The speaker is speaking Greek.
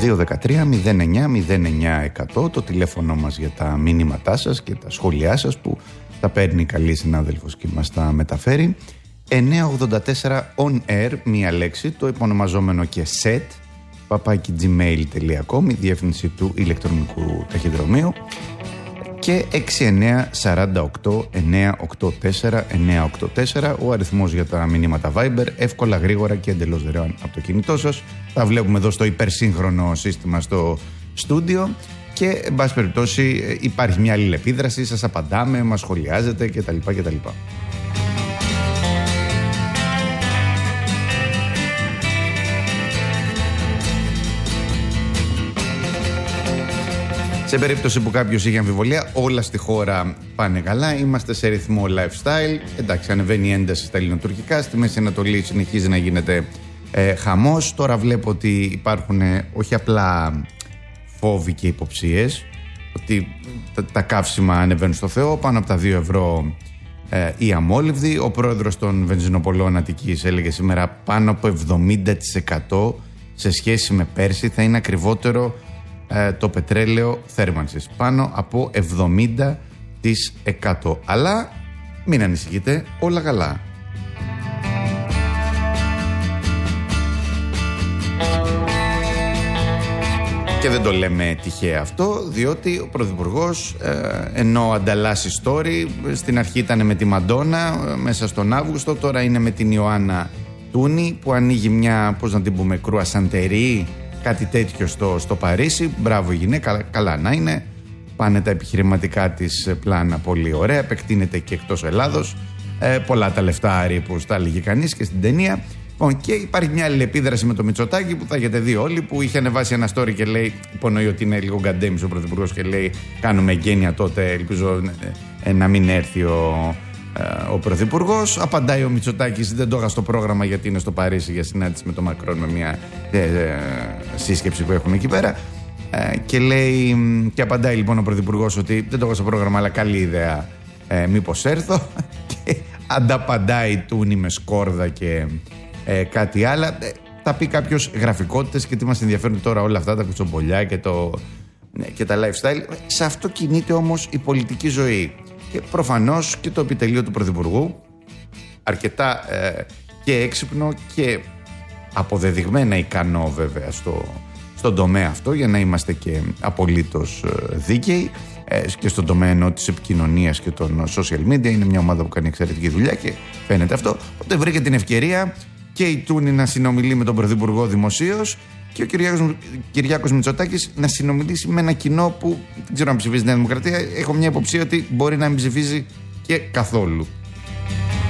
213-09-09-100 το τηλέφωνο μας για τα μηνύματά σας και τα σχόλιά σας που τα παίρνει καλή συνάδελφος και μας τα μεταφέρει. 984 on air, μία λέξη, το επωνομαζόμενο και set, @gmail.com, η διεύθυνση του ηλεκτρονικού ταχυδρομείου, και 6948-984-984 ο αριθμός για τα μηνύματα Viber, εύκολα, γρήγορα και εντελώς δωρεάν από το κινητό σας. Τα βλέπουμε εδώ στο υπερσύγχρονο σύστημα στο στούντιο και εν πάση περιπτώσει υπάρχει μια αλληλεπίδραση, σας απαντάμε, μας σχολιάζετε κτλ. Σε περίπτωση που κάποιος είχε αμφιβολία, όλα στη χώρα πάνε καλά. Είμαστε σε ρυθμό lifestyle. Εντάξει, ανεβαίνει η ένταση στα ελληνοτουρκικά. Στη Μέση Ανατολή συνεχίζει να γίνεται χαμός. Τώρα βλέπω ότι υπάρχουν όχι απλά φόβοι και υποψίες ότι τα καύσιμα ανεβαίνουν στο Θεό. Πάνω από τα 2 ευρώ η αμόλυβδη. Ο πρόεδρος των βενζινοπολών Αττικής έλεγε σήμερα πάνω από 70% σε σχέση με πέρσι θα είναι ακριβότερο το πετρέλαιο θέρμανσης, πάνω από 70%. Αλλά μην ανησυχείτε, όλα καλά. Και δεν το λέμε τυχαία αυτό, διότι ο Πρωθυπουργός ενώ ανταλλάσσει story, στην αρχή ήταν με τη Μαντόνα μέσα στον Αύγουστο, τώρα είναι με την Ιωάννα Τούνη που ανοίγει μια, πώς να την πούμε, κρουασαντερί, κάτι τέτοιο στο Παρίσι. Μπράβο η γυναίκα, καλά να είναι. Πάνε τα επιχειρηματικά της πλάνα πολύ ωραία. Επεκτείνεται και εκτός Ελλάδος. Πολλά τα λεφτά που τα έλεγε κανείς και στην ταινία. Και υπάρχει μια αλληλεπίδραση με το Μητσοτάκη που θα έχετε δει όλοι, που είχε ανεβάσει ένα story και λέει, υπονοεί ότι είναι λίγο γκαντέμις ο Πρωθυπουργός και λέει κάνουμε εγγένεια τότε, ελπίζω να μην έρθει ο Πρωθυπουργός. Απαντάει ο Μητσοτάκης, δεν το είχα στο πρόγραμμα γιατί είναι στο Παρίσι για συνάντηση με τον Μακρόν, με μια σύσκεψη που έχουν εκεί πέρα, και λέει, και απαντάει λοιπόν ο Πρωθυπουργός ότι δεν το είχα στο πρόγραμμα αλλά καλή ιδέα, μήπως έρθω, και ανταπαντάει Τούνη με σκόρδα και κάτι άλλα. Θα πει κάποιος γραφικότητες και τι μας ενδιαφέρουν τώρα όλα αυτά τα κουτσομπολιά και τα lifestyle. Σε αυτό κινείται όμως η πολιτική ζωή. Και προφανώς και το επιτελείο του Πρωθυπουργού, αρκετά και έξυπνο και αποδεδειγμένα ικανό βέβαια στον τομέα αυτό, για να είμαστε και απολύτως δίκαιοι, και στον τομέα ενώ της επικοινωνίας και των social media. Είναι μια ομάδα που κάνει εξαιρετική δουλειά και φαίνεται αυτό. Οπότε βρήκε την ευκαιρία και η Τούνη να συνομιλεί με τον Πρωθυπουργό δημοσίως και ο Κυριάκος Μητσοτάκης να συνομιλήσει με ένα κοινό που δεν ξέρω αν ψηφίζει Νέα Δημοκρατία. Έχω μια υποψία ότι μπορεί να μην ψηφίζει και καθόλου.